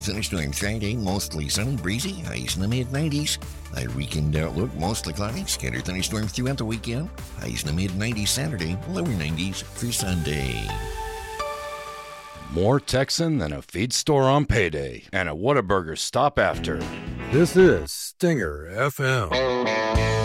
Thunderstorm Friday, mostly sunny, breezy, highs in the mid-90s. A weekend outlook, mostly cloudy, scattered thunderstorms throughout the weekend. Highs in the mid-90s Saturday, lower 90s for Sunday. More Texan than a feed store on payday and a Whataburger stop after. This is Stinger FM.